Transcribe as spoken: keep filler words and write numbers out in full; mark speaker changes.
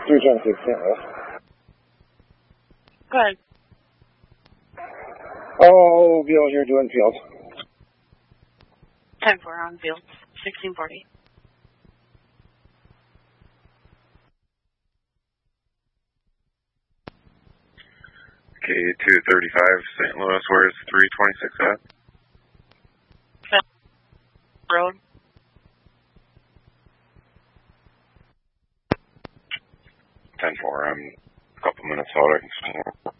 Speaker 1: three twenty-six, Saint Louis.
Speaker 2: Go ahead.
Speaker 1: Oh, Bill, you're doing field.
Speaker 2: ten four on field. sixteen forty.
Speaker 3: K two thirty-five, Saint Louis, where's three twenty-six at?
Speaker 2: Road.
Speaker 3: ten four, I'm a couple minutes out, I can swing over.